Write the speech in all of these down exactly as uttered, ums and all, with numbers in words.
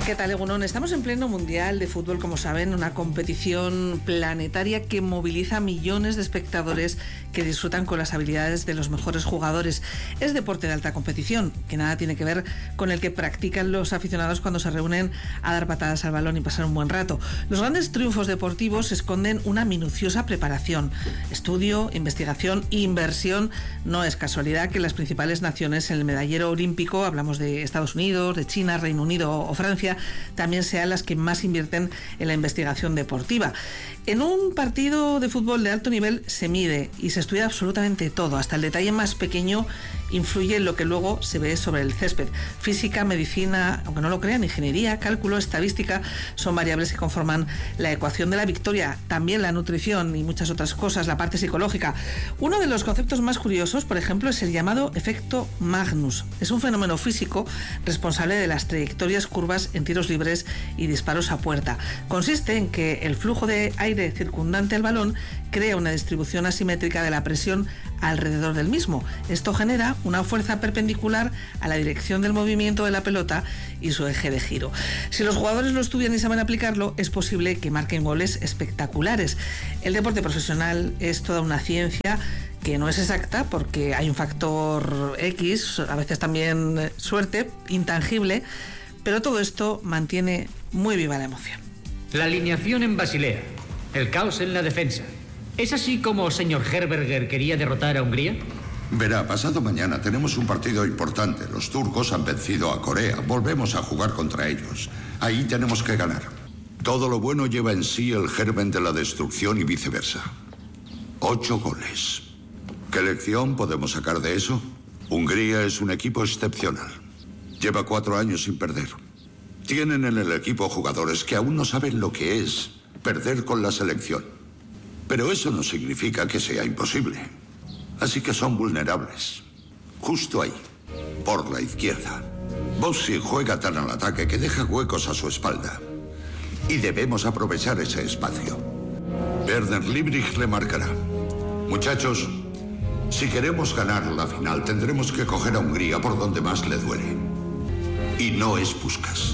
¿Qué tal, Egunon? Estamos en pleno Mundial de Fútbol, como saben, una competición planetaria que moviliza millones de espectadores que disfrutan con las habilidades de los mejores jugadores. Es deporte de alta competición, que nada tiene que ver con el que practican los aficionados cuando se reúnen a dar patadas al balón y pasar un buen rato. Los grandes triunfos deportivos esconden una minuciosa preparación, estudio, investigación e inversión. No es casualidad que las principales naciones en el medallero olímpico, hablamos de Estados Unidos, de China, Reino Unido o Francia, también sean las que más invierten en la investigación deportiva. En un partido de fútbol de alto nivel se mide y se estudia absolutamente todo, hasta el detalle más pequeño influye en lo que luego se ve sobre el césped. Física, medicina, aunque no lo crean, ingeniería, cálculo, estadística, son variables que conforman la ecuación de la victoria. También la nutrición y muchas otras cosas, la parte psicológica. Uno de los conceptos más curiosos, por ejemplo, es el llamado efecto Magnus. Es un fenómeno físico responsable de las trayectorias curvas en tiros libres y disparos a puerta. Consiste en que el flujo de aire circundante al balón crea una distribución asimétrica de la presión alrededor del mismo. Esto genera una fuerza perpendicular a la dirección del movimiento de la pelota y su eje de giro. Si los jugadores lo estudian y saben aplicarlo, es posible que marquen goles espectaculares. El deporte profesional es toda una ciencia que no es exacta porque hay un factor X, a veces también suerte, intangible, pero todo esto mantiene muy viva la emoción. La alineación en Basilea, el caos en la defensa. ¿Es así como señor Herberger quería derrotar a Hungría? Verá, pasado mañana tenemos un partido importante. Los turcos han vencido a Corea. Volvemos a jugar contra ellos. Ahí tenemos que ganar. Todo lo bueno lleva en sí el germen de la destrucción y viceversa. Ocho goles. ¿Qué lección podemos sacar de eso? Hungría es un equipo excepcional. Lleva cuatro años sin perder. Tienen en el equipo jugadores que aún no saben lo que es perder con la selección. Pero eso no significa que sea imposible. Así que son vulnerables. Justo ahí, por la izquierda. Bossi juega tan al ataque que deja huecos a su espalda. Y debemos aprovechar ese espacio. Werner Liebrich le marcará. Muchachos, si queremos ganar la final, tendremos que coger a Hungría por donde más le duele. Y no es Puskás.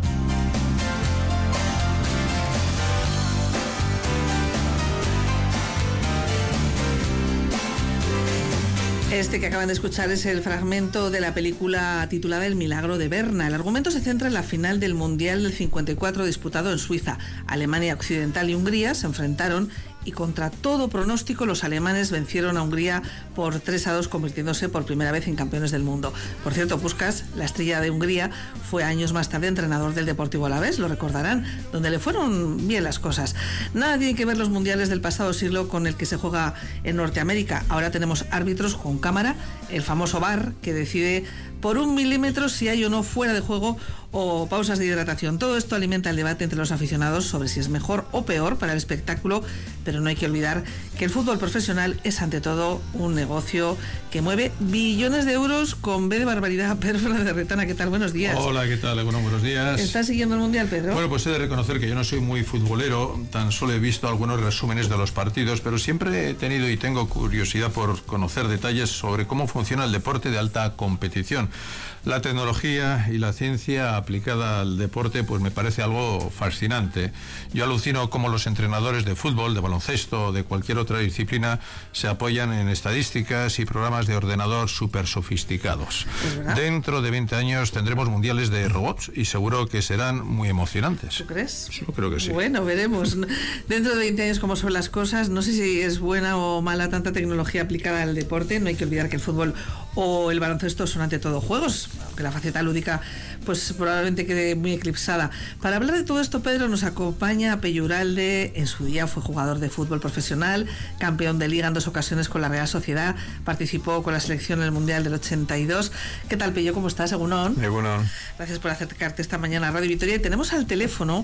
Este que acaban de escuchar es el fragmento de la película titulada El milagro de Berna. El argumento se centra en la final del Mundial del cincuenta y cuatro disputado en Suiza. Alemania Occidental y Hungría se enfrentaron y contra todo pronóstico los alemanes vencieron a Hungría por tres a dos, convirtiéndose por primera vez en campeones del mundo. Por cierto, Puskás, la estrella de Hungría, fue años más tarde entrenador del Deportivo Alavés, lo recordarán, donde le fueron bien las cosas. Nada tiene que ver los mundiales del pasado siglo con el que se juega en Norteamérica. Ahora tenemos árbitros con cámara, el famoso V A R, que decide por un milímetro si hay o no fuera de juego o pausas de hidratación. Todo esto alimenta el debate entre los aficionados sobre si es mejor o peor para el espectáculo, pero no hay que olvidar que el fútbol profesional es ante todo un negocio que mueve billones de euros con B de barbaridad. Pedro Fernández de Retana, ¿qué tal? Buenos días. Hola, ¿qué tal? Bueno, buenos días. ¿Estás siguiendo el Mundial, Pedro? Bueno, pues he de reconocer que yo no soy muy futbolero, tan solo he visto algunos resúmenes de los partidos, pero siempre he tenido y tengo curiosidad por conocer detalles sobre cómo funciona el deporte de alta competición. La tecnología y la ciencia aplicada al deporte pues me parece algo fascinante. Yo alucino cómo los entrenadores de fútbol, de baloncesto o de cualquier otra disciplina se apoyan en estadísticas y programas de ordenador súper sofisticados. Dentro de veinte años tendremos mundiales de robots y seguro que serán muy emocionantes. ¿Tú crees? Yo creo que sí. Bueno, veremos. Dentro de veinte años cómo son las cosas. No sé si es buena o mala tanta tecnología aplicada al deporte. No hay que olvidar que el fútbol o el baloncesto son ante todo juegos, aunque la faceta lúdica pues probablemente quede muy eclipsada. Para hablar de todo esto, Pedro, nos acompaña Pello Uralde. En su día fue jugador de fútbol profesional, campeón de liga en dos ocasiones con la Real Sociedad, participó con la selección en el Mundial del ochenta y dos. ¿Qué tal, Pello? ¿Cómo estás? Egunon. Egunon. Gracias por acercarte esta mañana a Radio Vitoria. Y tenemos al teléfono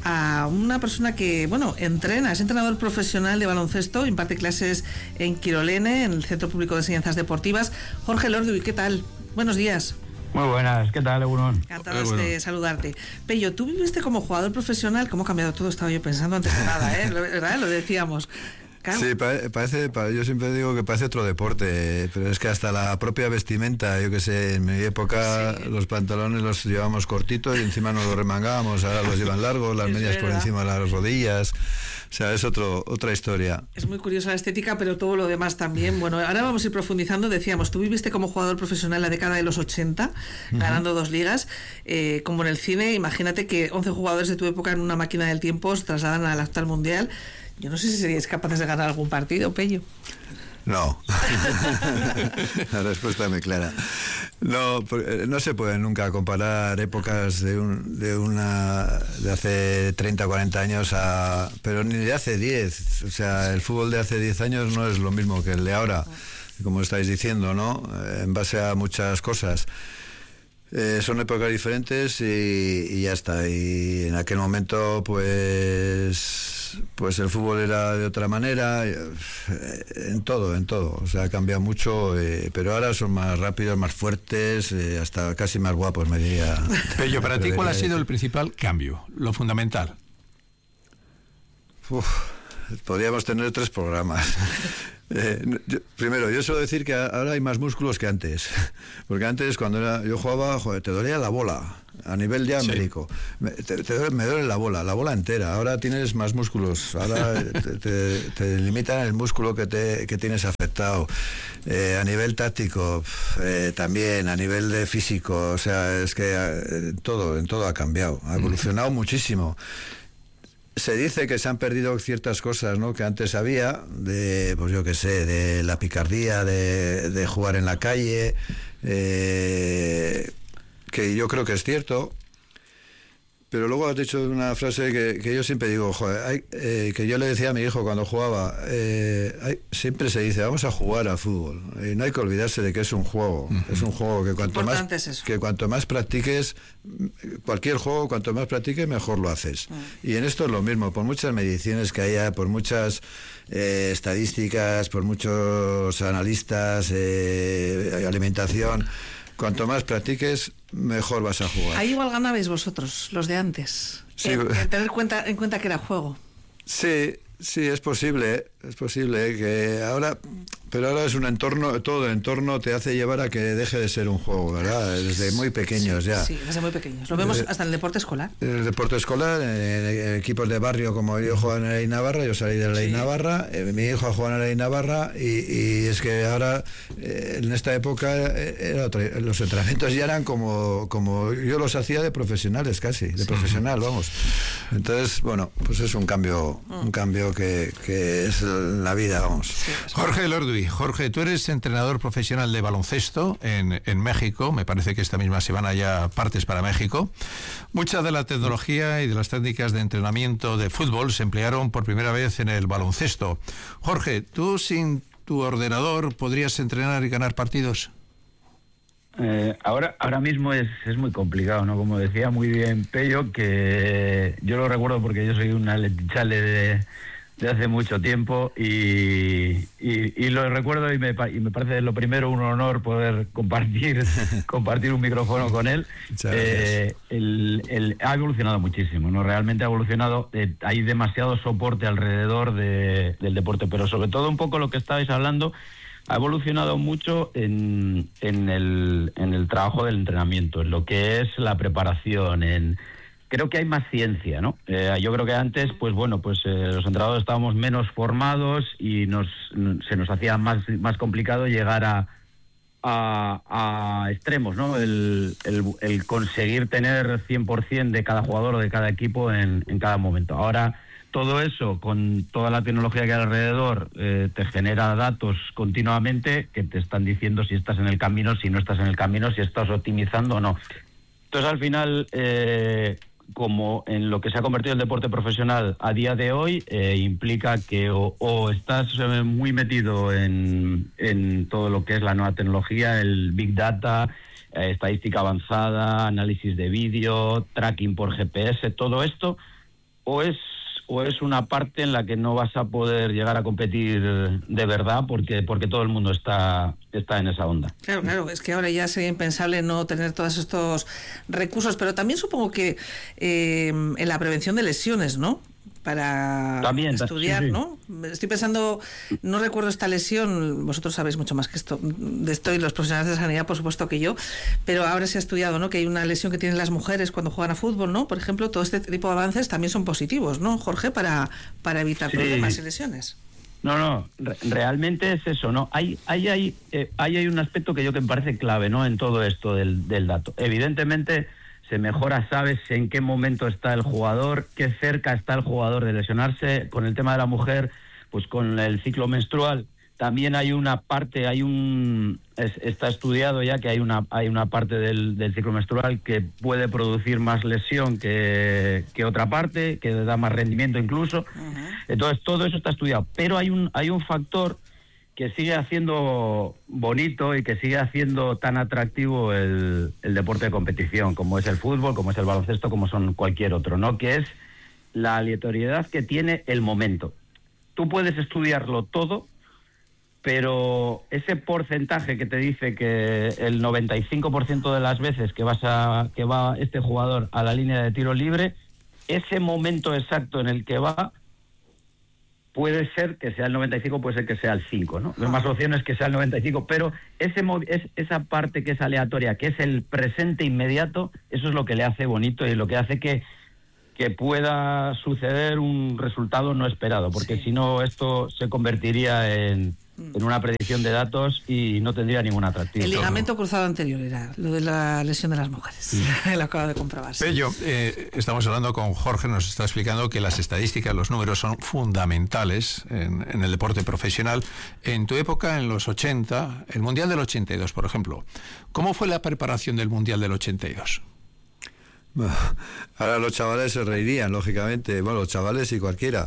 a una persona que, bueno, entrena, es entrenador profesional de baloncesto, imparte clases en Quirolene, en el Centro Público de Enseñanzas Deportivas. Jorge Lordu, ¿qué tal? Buenos días. Muy buenas, ¿qué tal, Egunon? Encantados bueno. de saludarte. Pello, tú viviste como jugador profesional, ¿cómo ha cambiado todo? Estaba yo pensando antes de nada, ¿eh? ¿Verdad? Lo decíamos. Claro. Sí, parece, yo siempre digo que parece otro deporte, pero es que hasta la propia vestimenta, yo que sé, en mi época sí. los pantalones los llevábamos cortitos y encima nos los remangábamos, ahora los llevan largos, las medias por encima de las rodillas, o sea, es otro, otra historia. Es muy curiosa la estética, pero todo lo demás también. Bueno, ahora vamos a ir profundizando, decíamos, tú viviste como jugador profesional en la década de los ochenta, uh-huh. ganando dos ligas, eh, como en el cine, imagínate que once jugadores de tu época en una máquina del tiempo se trasladan al actual mundial. Yo no sé si seríais capaces de ganar algún partido, Pello. No. La respuesta es muy clara. No, no se puede nunca comparar épocas de un, de una de hace treinta, cuarenta años a, pero ni de hace diez. O sea, el fútbol de hace diez años no es lo mismo que el de ahora, como estáis diciendo, ¿no? En base a muchas cosas. Eh, son épocas diferentes y, y ya está. Y en aquel momento, pues pues el fútbol era de otra manera, en todo, en todo. O sea, ha cambiado mucho, eh, pero ahora son más rápidos, más fuertes, eh, hasta casi más guapos, me diría. Pello, para ti, ¿cuál ha sido el principal cambio, lo fundamental? Uf, podríamos tener tres programas. Eh, yo, primero, yo suelo decir que ahora hay más músculos que antes, porque antes cuando era, yo jugaba, joder, te dolía la bola, a nivel ya sí. médico, me, te, te duele, me duele la bola, la bola entera, ahora tienes más músculos, ahora te, te, te limitan el músculo que, te, que tienes afectado, eh, a nivel táctico eh, también, a nivel de físico, o sea, es que eh, todo, en todo ha cambiado, ha evolucionado mm. muchísimo. Se dice que se han perdido ciertas cosas, ¿no?, que antes había, de, pues yo qué sé, de la picardía, de, de jugar en la calle, eh, que yo creo que es cierto. Pero luego has dicho una frase que, que yo siempre digo, joder, hay, eh, que yo le decía a mi hijo cuando jugaba, eh, hay, siempre se dice, vamos a jugar al fútbol. Y no hay que olvidarse de que es un juego. Uh-huh. Es un juego que cuanto más, es que cuanto más practiques, cualquier juego, cuanto más practiques, mejor lo haces. Uh-huh. Y en esto es lo mismo, por muchas mediciones que haya, por muchas eh, estadísticas, por muchos analistas, eh, alimentación... Cuanto más practiques, mejor vas a jugar. Ahí igual ganabais vosotros, los de antes. Sí. En, en tener cuenta, en cuenta que era juego. Sí, sí, es posible, es posible que ahora, pero ahora es un entorno, todo el entorno te hace llevar a que deje de ser un juego, ¿verdad? Desde muy pequeños sí, ya. Sí, desde muy pequeños. Lo vemos hasta en el deporte escolar. En el deporte escolar, en, en equipos de barrio, como yo jugaba en la Ley Navarra, yo salí de la Ley sí. Navarra, eh, mi hijo jugaba en la Ley Navarra y, y es que ahora, eh, en esta época, era otra, los entrenamientos ya eran como, como yo los hacía de profesionales casi, de sí. profesional, vamos. Entonces, bueno, pues es un cambio, mm. un cambio que, que es la vida, vamos. Sí, Jorge Elorduy. Jorge, tú eres entrenador profesional de baloncesto en, en México, me parece que esta misma semana ya partes para México. Mucha de la tecnología y de las técnicas de entrenamiento de fútbol se emplearon por primera vez en el baloncesto. Jorge, ¿tú sin tu ordenador podrías entrenar y ganar partidos? Eh, ahora ahora mismo es, es muy complicado, ¿no? Como decía muy bien Pello, que yo lo recuerdo porque yo soy un atletichale de... de hace mucho tiempo y, y, y lo recuerdo y me, y me parece lo primero un honor poder compartir compartir un micrófono con él. Eh, el, el, ha evolucionado muchísimo, ¿no? Realmente ha evolucionado, eh, hay demasiado soporte alrededor de, del deporte, pero sobre todo un poco lo que estabais hablando, ha evolucionado mucho en, en, el, en el trabajo del entrenamiento, en lo que es la preparación, en... Creo que hay más ciencia, ¿no? Eh, yo creo que antes, pues bueno, pues eh, los entrenadores estábamos menos formados y nos se nos hacía más más complicado llegar a a, a extremos, ¿no? El, el, el conseguir tener cien por ciento de cada jugador o de cada equipo en, en cada momento. Ahora, todo eso, con toda la tecnología que hay alrededor, eh, te genera datos continuamente que te están diciendo si estás en el camino, si no estás en el camino, si estás optimizando o no. Entonces, al final... Eh, como en lo que se ha convertido el deporte profesional a día de hoy, eh, implica que o, o estás eh, muy metido en, en todo lo que es la nueva tecnología, el Big Data, eh, estadística avanzada, análisis de vídeo, tracking por G P S, todo esto, o es o es una parte en la que no vas a poder llegar a competir de verdad porque porque todo el mundo está está en esa onda. Claro, claro, es que ahora ya sería impensable no tener todos estos recursos, pero también supongo que eh, en la prevención de lesiones, ¿no? para También, estudiar, sí, sí. ¿no? Estoy pensando, no recuerdo esta lesión, vosotros sabéis mucho más que esto, de esto y los profesionales de sanidad, por supuesto que yo, pero ahora se ha estudiado, ¿no? Que hay una lesión que tienen las mujeres cuando juegan a fútbol, ¿no? Por ejemplo, todo este tipo de avances también son positivos, ¿no, Jorge? Para, para evitar Sí. problemas y lesiones. No, no, re- realmente es eso, ¿no? Hay, hay, hay, eh, hay, hay un aspecto que yo que me parece clave, ¿no? En todo esto del, del dato. Evidentemente se mejora, sabes en qué momento está el jugador, qué cerca está el jugador de lesionarse. Con el tema de la mujer, pues con el ciclo menstrual, también hay una parte, hay un es, está estudiado ya que hay una hay una parte del, del ciclo menstrual que puede producir más lesión que, que otra parte, que da más rendimiento incluso. Uh-huh. Entonces todo eso está estudiado, pero hay un hay un factor que sigue haciendo bonito y que sigue haciendo tan atractivo el, el deporte de competición, como es el fútbol, como es el baloncesto, como son cualquier otro, ¿no? Que es la aleatoriedad que tiene el momento. Tú puedes estudiarlo todo, pero ese porcentaje que te dice que el noventa y cinco por ciento de las veces que vas a que va este jugador a la línea de tiro libre, ese momento exacto en el que va puede ser que sea el noventa y cinco, puede ser que sea el cinco, ¿no? Hay más opciones que sea el noventa y cinco, pero ese es, esa parte que es aleatoria, que es el presente inmediato, eso es lo que le hace bonito y lo que hace que que pueda suceder un resultado no esperado, porque sí. Si no esto se convertiría en, en una predicción de datos y no tendría ningún atractivo. El ligamento cruzado anterior era lo de la lesión de las mujeres. Sí. Lo acabo de comprobar. Pello, eh, estamos hablando con Jorge, nos está explicando que las estadísticas, los números son fundamentales en, en el deporte profesional. En tu época, en los ochenta, el Mundial del ochenta y dos, por ejemplo, ¿cómo fue la preparación del Mundial del ochenta y dos? Bueno, ahora los chavales se reirían, lógicamente. Bueno, los chavales y cualquiera.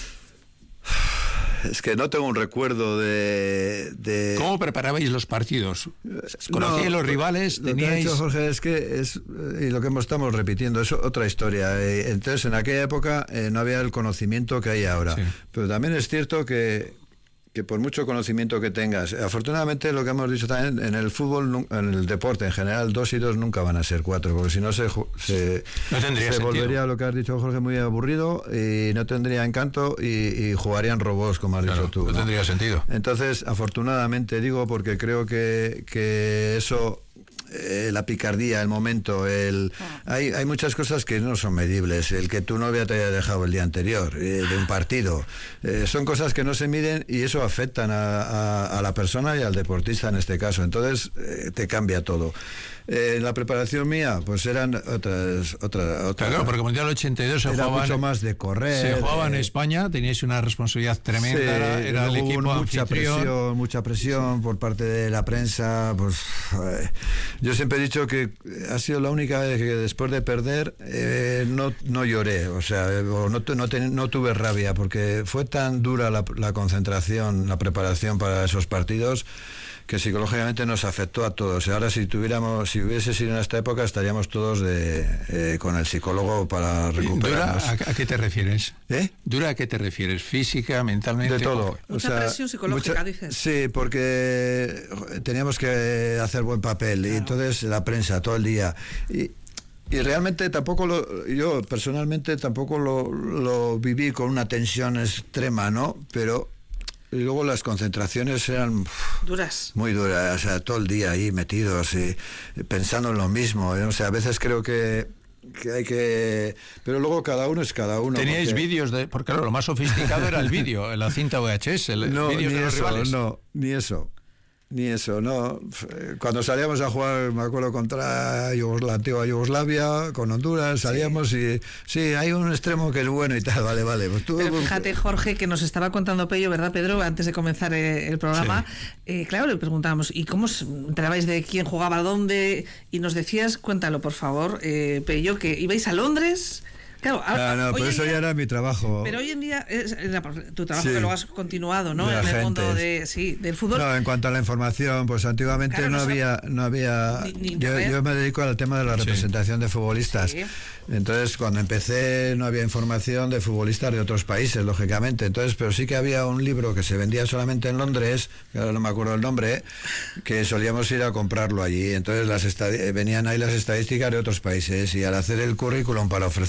Es que no tengo un recuerdo de... de... ¿Cómo preparabais los partidos? ¿Conocíais no, los rivales? Lo ¿Teníais... que ha dicho Jorge es que es, y lo que estamos repitiendo, es otra historia. Entonces, en aquella época eh, no había el conocimiento que hay ahora. Sí. Pero también es cierto que... que por mucho conocimiento que tengas, afortunadamente lo que hemos dicho también, en el fútbol, en el deporte en general, dos y dos nunca van a ser cuatro, porque si no se, se, no tendría se sentido. Volvería, lo que has dicho Jorge, muy aburrido y no tendría encanto y, y jugarían robots, como has claro, dicho tú. No, ¿no? tendría sentido. Entonces, afortunadamente digo, porque creo que, que eso... Eh, la picardía, el momento, el hay, hay muchas cosas que no son medibles, el que tu novia te haya dejado el día anterior eh, de un partido, eh, son cosas que no se miden y eso afectan a, a, a la persona y al deportista en este caso, entonces eh, te cambia todo. Eh, en la preparación mía, pues eran otras... otras, otras claro, porque el Mundial ochenta y dos se era jugaba... mucho más de correr. Se jugaba en eh, España, teníais una responsabilidad tremenda, sí, era, era el equipo mucha anfitrión. presión, mucha presión sí. por parte de la prensa, pues... Eh, yo siempre he dicho que ha sido la única vez que después de perder eh, no, no lloré, o sea, o no, no, ten, no tuve rabia, porque fue tan dura la, la concentración, la preparación para esos partidos, que psicológicamente nos afectó a todos. Ahora si tuviéramos, si hubiese sido en esta época, estaríamos todos de, eh, con el psicólogo para recuperarnos. ¿Dura a, a qué te refieres? ¿Eh? ¿Dura a qué te refieres? ¿Física, mentalmente? De todo. Mucha o sea, presión psicológica, mucha, dices. Sí, porque teníamos que hacer buen papel, claro. Y entonces la prensa todo el día. Y, Y realmente tampoco lo, yo personalmente tampoco lo, lo viví con una tensión extrema, ¿no? Pero y luego las concentraciones eran duras, muy duras, o sea, todo el día ahí metidos y pensando en lo mismo, ¿eh? O sea, a veces creo que que hay que... Pero luego cada uno es cada uno. ¿Teníais porque... vídeos de...? Porque claro, lo más sofisticado era el vídeo, la cinta V H S, el no, vídeos ni de los eso, rivales. No, ni eso. Ni eso, no. Cuando salíamos a jugar, me acuerdo, contra Yugoslavia, la antigua Yugoslavia, con Honduras, salíamos sí. y... Sí, hay un extremo que es bueno y tal, vale, vale. Pues tú, Pero fíjate, Jorge, que nos estaba contando Pello, ¿verdad, Pedro? Antes de comenzar el programa. Sí. Eh, claro, le preguntábamos, ¿y cómo enterabais de quién jugaba dónde? Y nos decías, cuéntalo, por favor, eh, Pello, que ibais a Londres... Claro, ah, no, pero eso día, ya era mi trabajo. Pero hoy en día es tu trabajo, sí, que lo has continuado, ¿no? De en el agentes. mundo de, sí, del fútbol. No, en cuanto a la información, pues antiguamente claro, no, no había, no había. Ni, ni yo, yo me dedico al tema de la representación sí. de futbolistas. Sí. Entonces, cuando empecé, no había información de futbolistas de otros países, lógicamente. Entonces, pero sí que había un libro que se vendía solamente en Londres, que ahora no me acuerdo el nombre, que solíamos ir a comprarlo allí. Entonces, las venían ahí las estadísticas de otros países y al hacer el currículum para ofrecerlo a los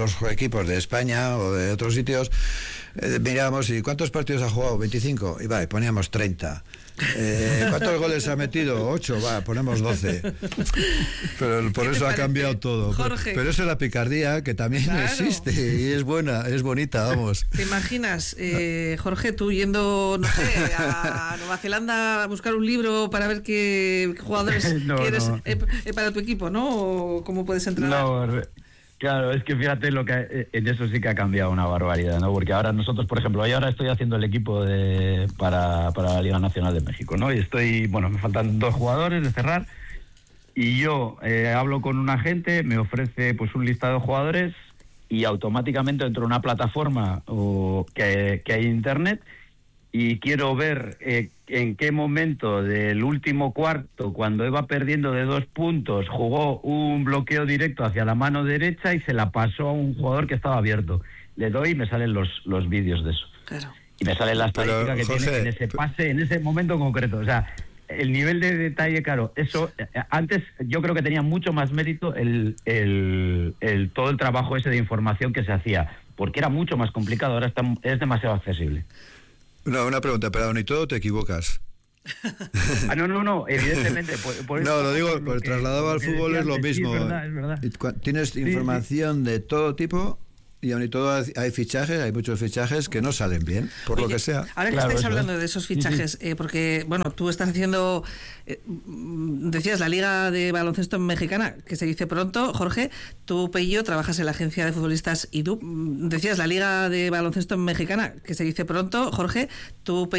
otros equipos de España o de otros sitios, eh, mirábamos y ¿cuántos partidos ha jugado? veinticinco, y va, y poníamos treinta. Eh, ¿Cuántos goles ha metido? ocho, va, ponemos doce. Pero por eso ha cambiado todo. Pero, pero eso es la picardía que también claro. existe y es buena, es bonita, vamos. ¿Te imaginas, eh, Jorge, tú yendo, no sé, a Nueva Zelanda a buscar un libro para ver qué jugadores no, quieres no. Eh, eh, para tu equipo, ¿no? ¿O cómo puedes entrenar? No, claro, es que fíjate lo que en eso sí que ha cambiado una barbaridad, ¿no? Porque ahora nosotros, por ejemplo, hoy ahora estoy haciendo el equipo de para, para la Liga Nacional de México, ¿no? Y estoy, bueno, me faltan dos jugadores de cerrar y yo eh, hablo con un agente, me ofrece pues un listado de jugadores y automáticamente entro en una plataforma o, que, que hay internet y quiero ver eh, en qué momento del último cuarto, cuando iba perdiendo de dos puntos, jugó un bloqueo directo hacia la mano derecha y se la pasó a un jugador que estaba abierto. Le doy y me salen los, los vídeos de eso. Claro. Y me sale la estadística que José, tiene en ese pase, en ese momento concreto. O sea, el nivel de detalle, claro, eso, antes yo creo que tenía mucho más mérito el, el, el todo el trabajo ese de información que se hacía, porque era mucho más complicado, ahora está, es demasiado accesible. No, una pregunta, perdón, ¿y todo te equivocas? Ah, no, no, no, evidentemente. Por, por no, lo digo, por lo trasladado al fútbol es lo mismo. Sí, es verdad, es verdad. Tienes sí, información sí. de todo tipo y aún y todo hay fichajes, hay muchos fichajes que no salen bien, por Oye, lo que sea. Ahora que claro, estáis hablando de esos fichajes, eh, porque, bueno, tú estás haciendo, eh, decías, la Liga de Baloncesto Mexicana, que se dice pronto, Jorge, tú, Pello, trabajas en la agencia de futbolistas I D U. Decías, la Liga de Baloncesto Mexicana, que se dice pronto, Jorge, tú,